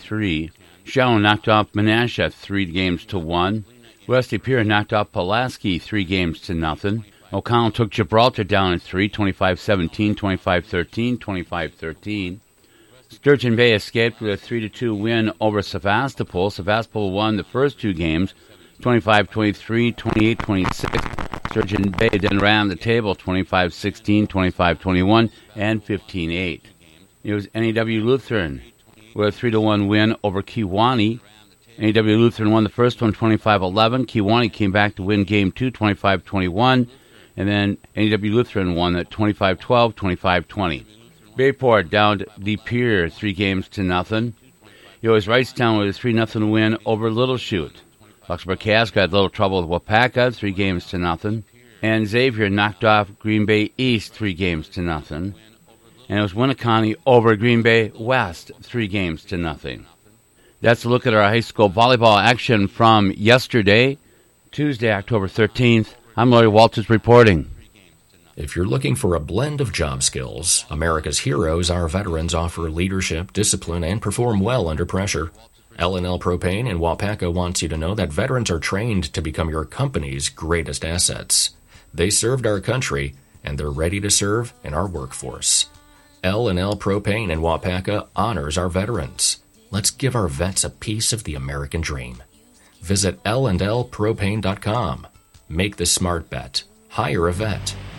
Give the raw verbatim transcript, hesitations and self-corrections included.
three. Shallon knocked off Menasha three games to one. West De Pere knocked off Pulaski three games to nothing. O'Connell took Gibraltar down in three, twenty-five seventeen, twenty-five thirteen, twenty-five thirteen. Sturgeon Bay escaped with a three to two win over Sevastopol. Sevastopol won the first two games, twenty-five twenty-three, twenty-eight twenty-six. Sturgeon Bay then ran the table, twenty-five sixteen, twenty-five twenty-one, and fifteen eight. It was N A W Lutheran with a three to one win over Kewanee. N A W Lutheran won the first one, twenty-five eleven. Kewanee came back to win game two, twenty-five twenty-one. And then N A W Lutheran won at twenty-five twelve, twenty-five twenty. Bayport down to De Pere three games to nothing. It was Wrightstown with a three nothing win over Little Chute. Luxembourg Casco had a little trouble with Wapaka, three games to nothing. And Xavier knocked off Green Bay East three games to nothing. And it was Winneconne over Green Bay West three games to nothing. That's a look at our high school volleyball action from yesterday, Tuesday, October thirteenth. I'm Larry Walters reporting. If you're looking for a blend of job skills, America's heroes, our veterans, offer leadership, discipline, and perform well under pressure. L and L Propane in Wapaka wants you to know that veterans are trained to become your company's greatest assets. They served our country, and they're ready to serve in our workforce. L and L Propane in Wapaka honors our veterans. Let's give our vets a piece of the American dream. Visit L and L propane dot com. Make the smart bet. Hire a vet.